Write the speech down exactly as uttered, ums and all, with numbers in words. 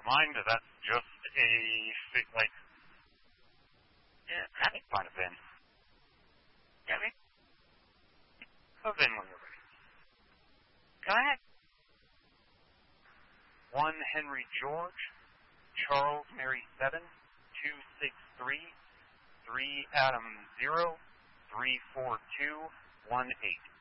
mind, that's just a, like, yeah, that might have been. Yeah, we have been when you're ready. Go ahead. One Henry George, Charles Mary seven, two six three, three Adam zero, three four two, one eight.